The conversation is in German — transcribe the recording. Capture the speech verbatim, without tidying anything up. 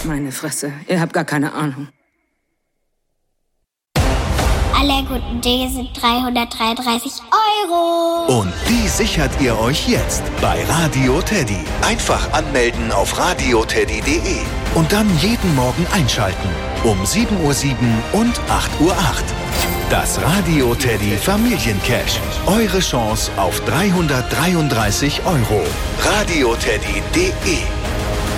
Meine Fresse, ihr habt gar keine Ahnung. Alle guten Dinge sind dreihundertdreiunddreißig Euro. Und die sichert ihr euch jetzt bei Radio Teddy. Einfach anmelden auf radio teddy punkt de und dann jeden Morgen einschalten. Um sieben Uhr sieben und acht Uhr acht. Das Radio Teddy Familiencash. Eure Chance auf dreihundertdreiunddreißig Euro. radio teddy punkt de